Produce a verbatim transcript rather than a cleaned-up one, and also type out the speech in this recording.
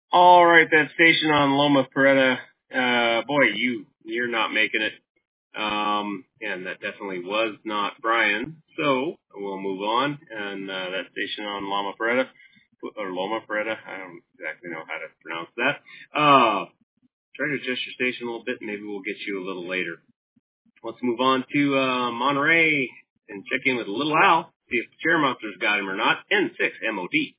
All right, that station on Loma Prieta. Uh, boy, you you're not making it. Um, and that definitely was not Brian. So we'll move on. And uh, that station on Loma Prieta, or Loma Prieta, I don't exactly know how to pronounce that. Uh, try to adjust your station a little bit. Maybe we'll get you a little later. Let's move on to uh, Monterey and check in with Little Al. See if the chair monster's got him or not. N six M O D.